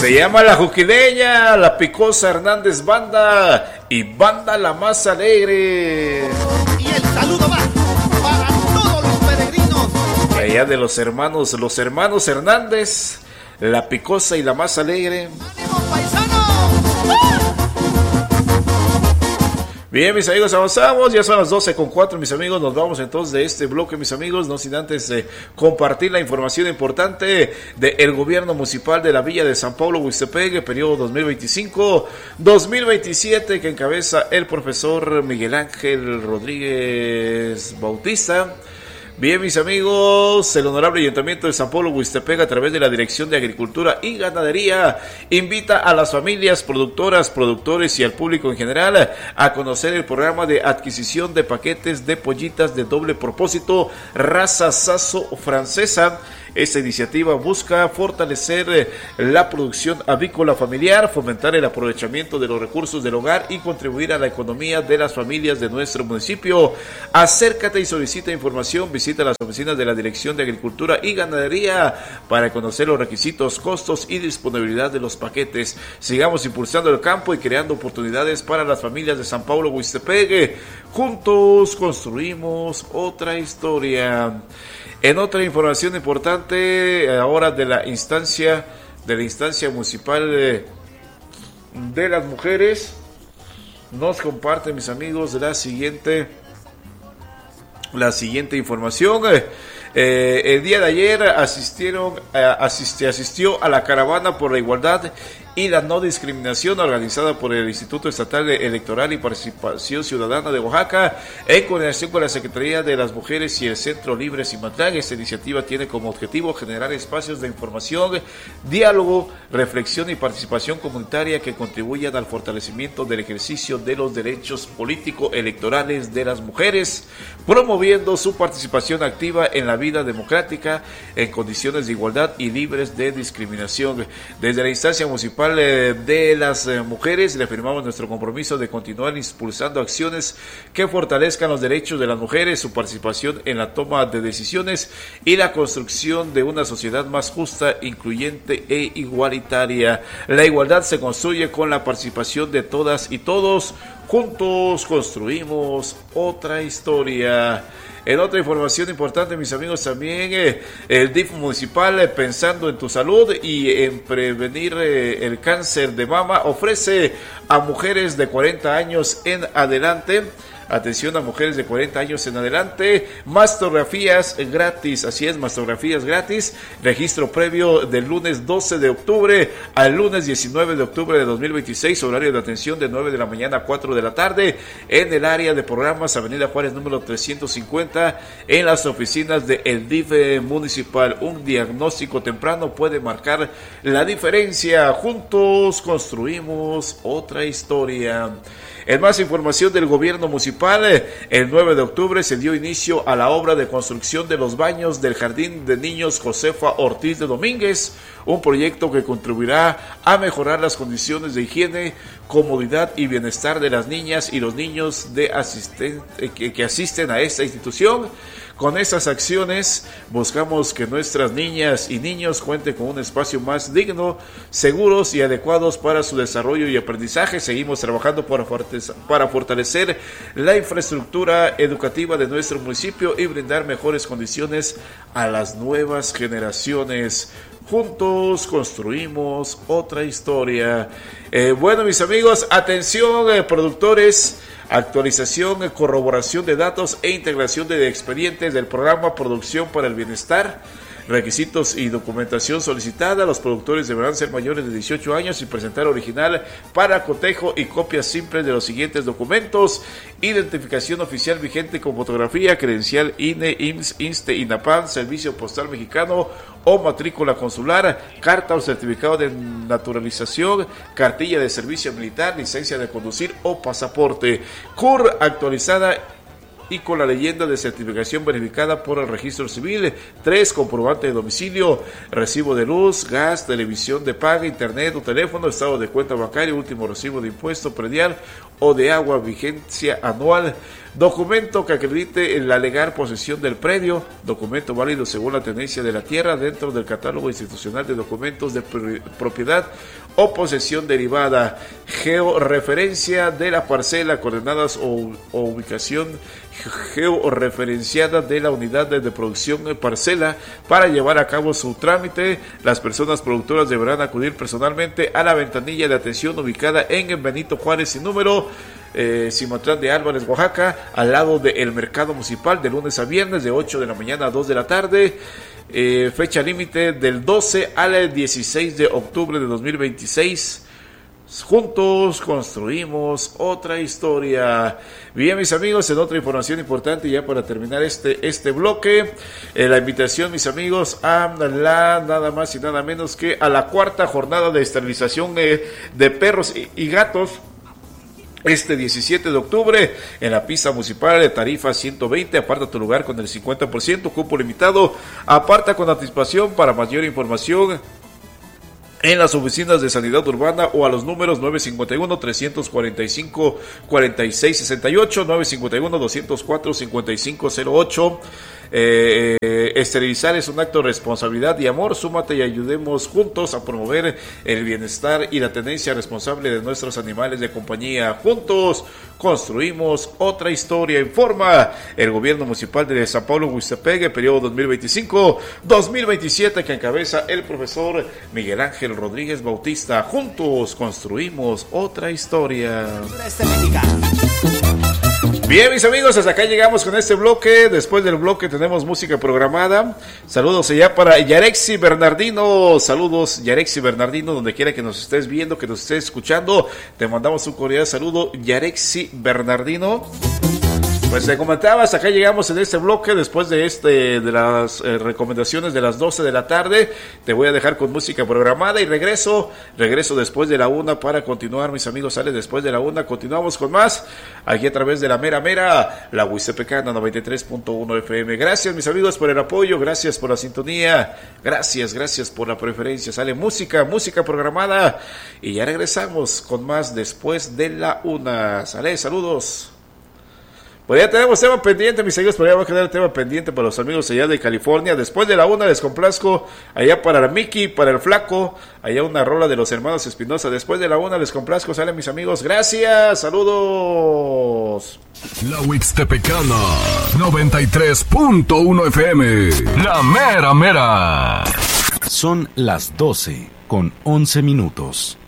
Se llama La Juquileña, La Picosa Hernández Banda y Banda La Más Alegre. Y el saludo va para todos los peregrinos. Allá de los hermanos Hernández, La Picosa y La Más Alegre. ¡Ánimo, paisano! Bien, mis amigos, avanzamos, ya son las 12:04, mis amigos, nos vamos entonces de este bloque, mis amigos, no sin antes compartir la información importante del gobierno municipal de la Villa de San Pablo Huixtepec, periodo 2025-2027, que encabeza el profesor Miguel Ángel Rodríguez Bautista. Bien, mis amigos, el Honorable Ayuntamiento de San Pablo Huixtepec, a través de la Dirección de Agricultura y Ganadería, invita a las familias productoras, productores y al público en general a conocer el programa de adquisición de paquetes de pollitas de doble propósito raza Saso francesa. Esta iniciativa busca fortalecer la producción avícola familiar, fomentar el aprovechamiento de los recursos del hogar y contribuir a la economía de las familias de nuestro municipio. Acércate y solicita información, visita las oficinas de la Dirección de Agricultura y Ganadería para conocer los requisitos, costos y disponibilidad de los paquetes. Sigamos impulsando el campo y creando oportunidades para las familias de San Pablo Huixtepec. Juntos construimos otra historia. En otra información importante, ahora de la instancia municipal de las mujeres, nos comparte, mis amigos, la siguiente información. El día de ayer asistió a la caravana por la igualdad y la no discriminación organizada por el Instituto Estatal Electoral y Participación Ciudadana de Oaxaca en coordinación con la Secretaría de las Mujeres y el Centro Libre Cimatlán. Esta iniciativa tiene como objetivo generar espacios de información, diálogo, reflexión y participación comunitaria que contribuyan al fortalecimiento del ejercicio de los derechos político-electorales de las mujeres, promoviendo su participación activa en la vida democrática en condiciones de igualdad y libres de discriminación. Desde la instancia municipal de las mujeres le afirmamos nuestro compromiso de continuar impulsando acciones que fortalezcan los derechos de las mujeres, su participación en la toma de decisiones y la construcción de una sociedad más justa, incluyente e igualitaria. La igualdad se construye con la participación de todas y todos. Juntos construimos otra historia. En otra información importante, mis amigos, también el DIF municipal, pensando en tu salud y en prevenir el cáncer de mama, ofrece a mujeres de 40 años en adelante. Atención a mujeres de 40 años en adelante, mastografías gratis, así es, mastografías gratis, registro previo del lunes 12 de octubre al lunes 19 de octubre de 2026, horario de atención de 9 de la mañana a 4 de la tarde, en el área de programas, Avenida Juárez número 350, en las oficinas de el DIF municipal. Un diagnóstico temprano puede marcar la diferencia. Juntos construimos otra historia. En más información del gobierno municipal, el 9 de octubre se dio inicio a la obra de construcción de los baños del Jardín de Niños Josefa Ortiz de Domínguez, un proyecto que contribuirá a mejorar las condiciones de higiene, comodidad y bienestar de las niñas y los niños que asisten a esta institución. Con estas acciones buscamos que nuestras niñas y niños cuenten con un espacio más digno, seguros y adecuados para su desarrollo y aprendizaje. Seguimos trabajando para fortalecer la infraestructura educativa de nuestro municipio y brindar mejores condiciones a las nuevas generaciones. Juntos construimos otra historia. Bueno, mis amigos, atención, productores. Actualización, corroboración de datos e integración de expedientes del programa Producción para el Bienestar. Requisitos y documentación solicitada. Los productores deberán ser mayores de 18 años y presentar original para cotejo y copias simples de los siguientes documentos: identificación oficial vigente con fotografía, credencial INE, IMSS, INSTE, INAPAM, Servicio Postal Mexicano o matrícula consular, carta o certificado de naturalización, cartilla de servicio militar, licencia de conducir o pasaporte. CUR actualizada y con la leyenda de certificación verificada por el registro civil. 3, comprobante de domicilio, recibo de luz, gas, televisión de paga, internet o teléfono, estado de cuenta bancaria, último recibo de impuesto predial o de agua, vigencia anual. documento que acredite la legal posesión del predio, documento válido según la tenencia de la tierra dentro del catálogo institucional de documentos de propiedad o posesión derivada, georreferencia de la parcela, coordenadas o ubicación georreferenciada de la unidad de producción parcela. Para llevar a cabo su trámite, las personas productoras deberán acudir personalmente a la ventanilla de atención ubicada en Benito Juárez sin número, Cimatlán de Álvarez, Oaxaca, al lado del mercado municipal, de lunes a viernes de 8 de la mañana a 2 de la tarde. Fecha límite del 12 al 16 de octubre de 2026. Juntos construimos otra historia. Bien, mis amigos, en otra información importante ya para terminar este bloque, la invitación, mis amigos, a la nada más y nada menos que a la cuarta jornada de esterilización de perros y gatos. Este 17 de octubre en la pista municipal de tarifa 120, aparta tu lugar con el 50%, cupo limitado, aparta con anticipación. Para mayor información en las oficinas de Sanidad Urbana o a los números 951-345-4668, 951-204-5508. Esterilizar es un acto de responsabilidad y amor. Súmate y ayudemos juntos a promover el bienestar y la tenencia responsable de nuestros animales de compañía. Juntos construimos otra historia. Informa el gobierno municipal de San Pablo Huistepegue, periodo 2025-2027, que encabeza el profesor Miguel Ángel Rodríguez Bautista. Juntos construimos otra historia. Bien, mis amigos, hasta acá llegamos con este bloque. Después del bloque tenemos música programada. Saludos allá para Yarexi Bernardino. Saludos, Yarexi Bernardino, donde quiera que nos estés viendo, que nos estés escuchando. Te mandamos un cordial saludo, Yarexi Bernardino. Pues te comentaba, hasta acá llegamos en este bloque. Después de de las recomendaciones de las 12 de la tarde, te voy a dejar con música programada y regreso después de la 1 para continuar, mis amigos. Sale después de la 1, continuamos con más aquí a través de la mera, la Huistepecana 93.1 FM. Gracias, mis amigos, por el apoyo, gracias por la sintonía, gracias por la preferencia. Sale música programada y ya regresamos con más después de la 1. Sale, saludos. Pues ya tenemos tema pendiente, mis amigos, pero ya va a quedar el tema pendiente para los amigos allá de California. Después de la 1 les complazco allá para la Miki, para el Flaco, allá una rola de los hermanos Espinosa. Después de la 1 les complazco, salen mis amigos. Gracias, saludos. La Huixtepecana 93.1 FM, la mera. Son las 12:11.